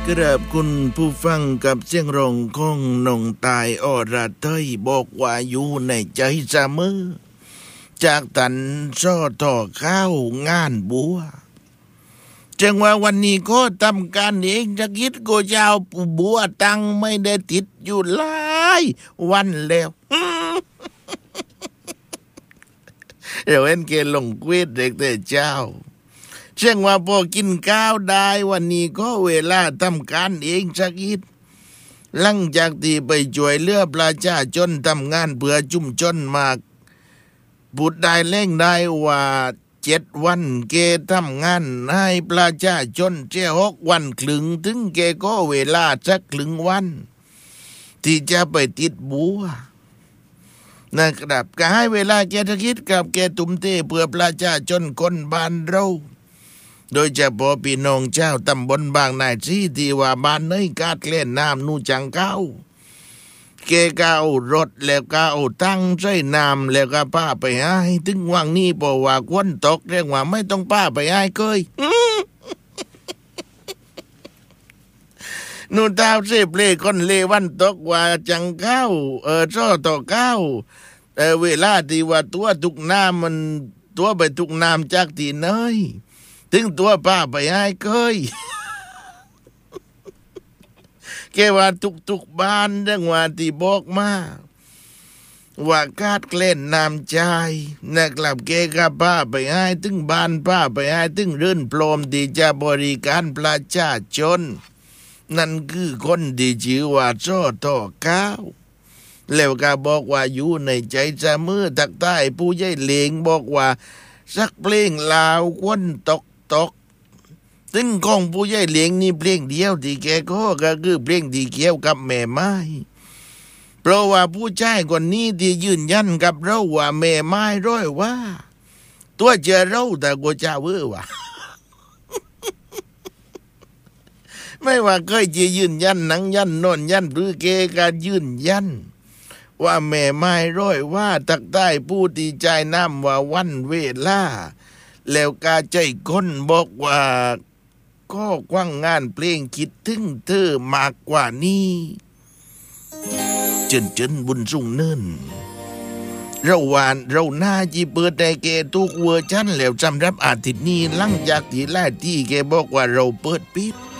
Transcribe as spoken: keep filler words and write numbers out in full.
กราบคุณผู้ฟังกับเสียงร้องของน้องตายอรไทยบอกว่าอยู่ในใจเสมอจากตันช่อต่อข้าวงานบัวจังว่าวันนี้ก็ทำการเองจะคิดก็ยาวปูบัวตังไม่ได้ติดอยู่หลายวันแล้วเดี๋ยวเอ็นเกลงเวทเด็กแต่เจ้าเชื่อว่าพอกินข้าวได้วันนี้ก็เวลาทำการเองสักนิดหลังจากที่ไปช่วยเหลือประชาชนทำงานเพื่อจุ่มชนมากบุตรได้เล่งได้ว่าเจ็ดวันเกทำงานให้ประชาชนเจ้าหกวันครึ่งถึงเกก็เวลาสักครึ่งวันที่จะไปติดบัวนะครับก็ให้เวลาแกจะคิดกับแกตุ้มเตเพื่อประชาชนคนบ้านเราโดยเฉพาะพี่น้องเจ้าตำบลบางนายที่ที่ว่าบ้านเนยกาดเล่นน้ำนู่จังเก้าเกก้าวรถแล้วก้าวตั้งใส่น้ำแล้วก็ป้าไปให้ถึงวังนี้เพราะว่าควนตกเรียกว่าไม่ต้องป้าไปให้เคยนู่นดาวเสพเล่คนเลวันตกว่าจังเก้าเออช่อต่อเก้าเออเวลาที่ว่าตัวทุกน้ำมันตัวไปทุกน้ำจากที่เนยถึงตัวป้าไปให้เคยแกว่าทุกๆบ้านเรื่องว่าที่บอกมาว่ากาดเล่นน้ำใจนะครับแกกับป้าไปให้ถึงบ้านป้าไปให้ถึงเรื่นโปรมที่จะบริการประชาชนนั่นคือคนที่ชื่อว่าช่อต่อก้าวแล้วก็บอกว่าอยู่ในใจเสมอทักใต้ผู้ใหญ่เหลงบอกว่าสักเพลงลาวควนตกตกถึงของผู้ใหญ่เหลงนี่เพลงเดียวที่แกก็ก็คือเพลงที่เกี่ยวกับแม่ไม้เพราะว่าผู้ชายคนนี้ที่ยืนยันกับเราว่าแม่ไม้ร้อยว่าตัวเจอเราแต่กูจะเวอว่าไม่ว่าเคยจะยืนยันหนังยันนอนยันหรือเกการยืนยันว่าแม่ไม้ร้อยว่าตักใต้ผู้ที่ใจน้ำว่าวันเวลาแล้วกาใจคนบอกว่าก็กว้างงานเพลงคิดถึงเธอมากกว่านี้เจนเจนบุญสุ่งเนินเราวานเราหน้าจีเปิดแต่แกทุกเวอร์ชันแล้วจำรับอาทิตย์นี้หลังจากที่แรกที่แกบอกว่าเราเปิดปิด